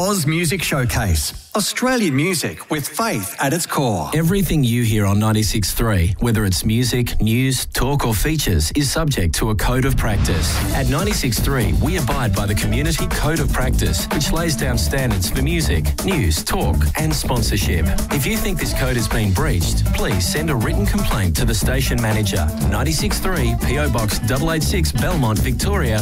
Oz Music Showcase. Australian music with faith at its core. Everything you hear on 96.3, whether it's music, news, talk or features, is subject to a code of practice. At 96.3, we abide by the Community Code of Practice, which lays down standards for music, news, talk and sponsorship. If you think this code has been breached, please send a written complaint to the station manager. 96.3 PO Box 886 Belmont, Victoria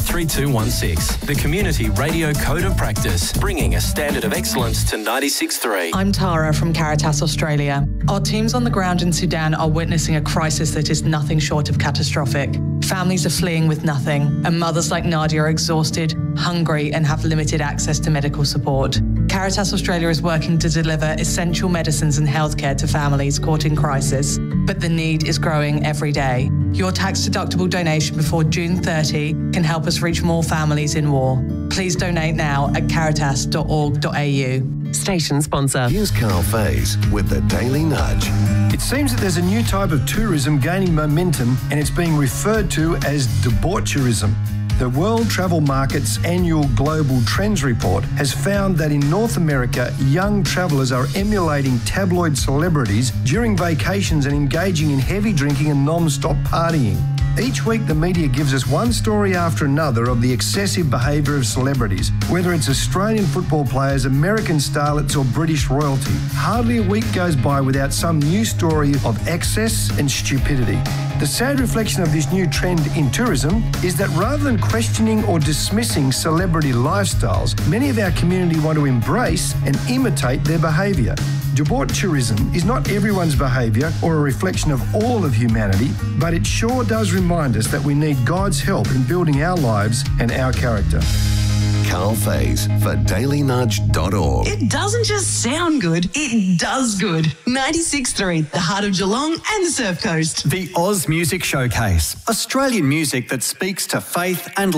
3216. The Community Radio Code of Practice, bringing a standard of excellence to 96.3. I'm Tara from Caritas Australia. Our teams on the ground in Sudan are witnessing a crisis that is nothing short of catastrophic. Families are fleeing with nothing, and mothers like Nadia are exhausted, hungry, and have limited access to medical support. Caritas Australia is working to deliver essential medicines and healthcare to families caught in crisis, but the need is growing every day. Your tax-deductible donation before June 30 can help us reach more families in war. Please donate now at caritas.org.au. Station sponsor. Here's Carl Faze with the Daily Nudge. It seems that there's a new type of tourism gaining momentum, and it's being referred to as debaucherism. The World Travel Market's annual Global Trends Report has found that in North America, young travellers are emulating tabloid celebrities during vacations and engaging in heavy drinking and non-stop partying. Each week, the media gives us one story after another of the excessive behaviour of celebrities, whether it's Australian football players, American starlets or British royalty. Hardly a week goes by without some new story of excess and stupidity. The sad reflection of this new trend in tourism is that rather than questioning or dismissing celebrity lifestyles, many of our community want to embrace and imitate their behaviour. Debaucherism is not everyone's behaviour or a reflection of all of humanity, but it sure does remind us that we need God's help in building our lives and our character. Carl Faze for dailynudge.org. It doesn't just sound good, it does good. 96.3, the heart of Geelong and the Surf Coast. The Oz Music Showcase. Australian music that speaks to faith and